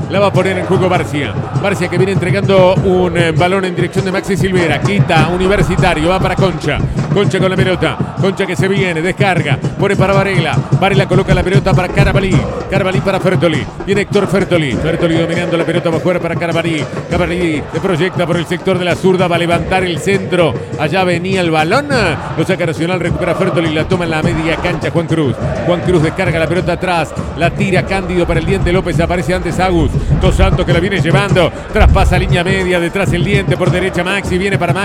La va a poner en juego Barcia. Barcia que viene entregando un balón en dirección de Maxi Silvera. Quita Universitario. Va para Concha. Concha con la pelota. Concha que se viene. Descarga. Pone para Varela. Varela coloca la pelota para Carabalí. Carabalí para Fertoli. Viene Héctor Fertoli. Fertoli dominando la pelota. Va a jugar para Carabalí. Carabalí se proyecta por el sector de la zurda. Va a levantar el centro. Allá venía el balón. Lo saca Nacional. Recupera Fertoli. La toma en la media cancha Juan Cruz. Juan Cruz descarga la pelota atrás. La tira Cándido para el Diente López. Aparece antes Agus. Dos Santos que la viene llevando. Traspasa línea media. Detrás el Diente. Por derecha Maxi. Viene para Maxi.